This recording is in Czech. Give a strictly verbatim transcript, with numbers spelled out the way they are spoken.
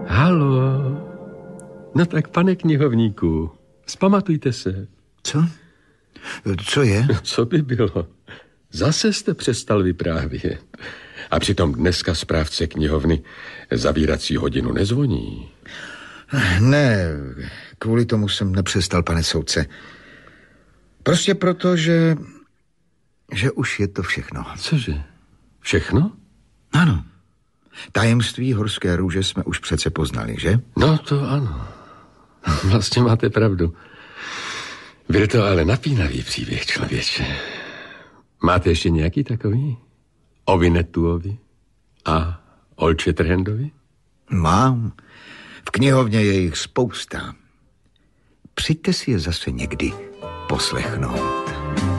Halo. No tak, pane knihovníku, vzpamatujte se. Co? Co je? Co by bylo? Zase jste přestal vyprávět. A přitom dneska správce knihovny zavírací hodinu nezvoní. Ne, kvůli tomu jsem nepřestal, pane soudce. Prostě proto, že... že už je to všechno. Cože? Všechno? Ano. Tajemství horské růže jsme už přece poznali, že? No to ano. Vlastně máte pravdu. Byl to ale napínavý příběh, člověče. Máte ještě nějaký takový? O Vinetuovi a Olče Trhendovi? Mám. V knihovně je jich spousta. Přijďte si je zase někdy poslechnout.